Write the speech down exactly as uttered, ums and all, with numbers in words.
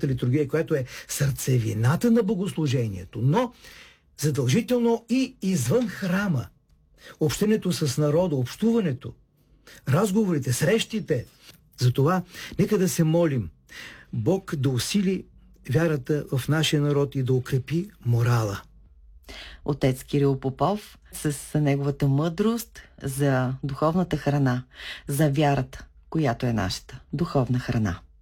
святата литургия, която е сърцевината на богослужението, но задължително и извън храма. Общението с народа, общуването, разговорите, срещите. Затова нека да се молим Бог да усили вярата в нашия народ и да укрепи морала. Отец Кирил Попов с неговата мъдрост за духовната храна, за вярата, която е нашата духовна храна.